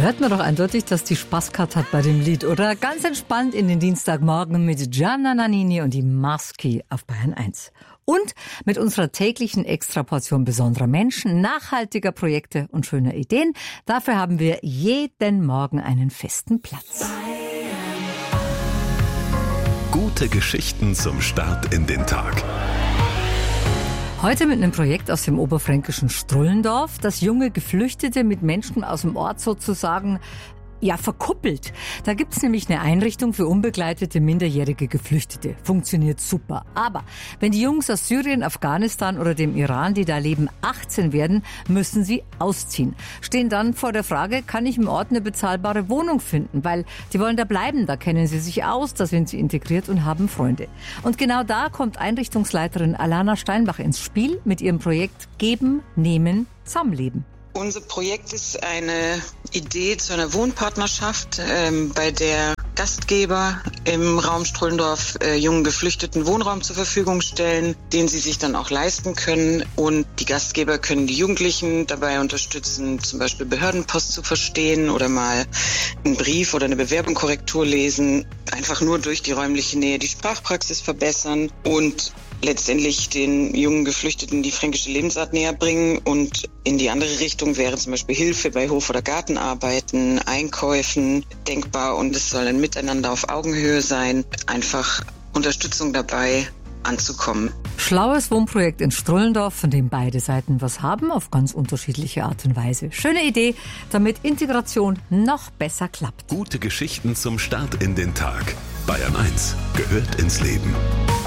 hört man doch eindeutig, dass die Spaß gehabt hat bei dem Lied, oder? Ganz entspannt in den Dienstagmorgen mit Gianna Nannini und die Maschi auf Bayern 1. Und mit unserer täglichen Extraportion besonderer Menschen, nachhaltiger Projekte und schöner Ideen. Dafür haben wir jeden Morgen einen festen Platz. Gute Geschichten zum Start in den Tag. Heute mit einem Projekt aus dem oberfränkischen Strullendorf, das junge Geflüchtete mit Menschen aus dem Ort sozusagen verkuppelt. Da gibt's nämlich eine Einrichtung für unbegleitete minderjährige Geflüchtete. Funktioniert super. Aber wenn die Jungs aus Syrien, Afghanistan oder dem Iran, die da leben, 18 werden, müssen sie ausziehen. Stehen dann vor der Frage, kann ich im Ort eine bezahlbare Wohnung finden? Weil die wollen da bleiben, da kennen sie sich aus, da sind sie integriert und haben Freunde. Und genau da kommt Einrichtungsleiterin Alana Steinbach ins Spiel mit ihrem Projekt Geben, Nehmen, Zusammenleben. Unser Projekt ist eine Idee zu einer Wohnpartnerschaft, bei der Gastgeber im Raum Strullendorf jungen Geflüchteten Wohnraum zur Verfügung stellen, den sie sich dann auch leisten können. Und die Gastgeber können die Jugendlichen dabei unterstützen, zum Beispiel Behördenpost zu verstehen oder mal einen Brief oder eine Bewerbung Korrektur einfach nur durch die räumliche Nähe die Sprachpraxis verbessern und letztendlich den jungen Geflüchteten die fränkische Lebensart näher bringen. Und in die andere Richtung wäre zum Beispiel Hilfe bei Hof- oder Gartenarbeiten, Einkäufen denkbar, und es soll ein Miteinander auf Augenhöhe sein, einfach Unterstützung dabei anzukommen. Schlaues Wohnprojekt in Strullendorf, von dem beide Seiten was haben, auf ganz unterschiedliche Art und Weise. Schöne Idee, damit Integration noch besser klappt. Gute Geschichten zum Start in den Tag. Bayern 1 gehört ins Leben.